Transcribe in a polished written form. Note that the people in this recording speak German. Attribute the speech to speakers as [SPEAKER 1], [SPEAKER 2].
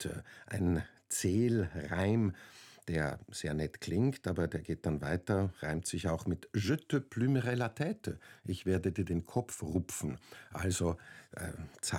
[SPEAKER 1] tête. Ein Zählreim, der sehr nett klingt, aber der geht dann weiter, reimt sich auch mit Je te plumerai la tête. Ich werde dir den Kopf rupfen. Also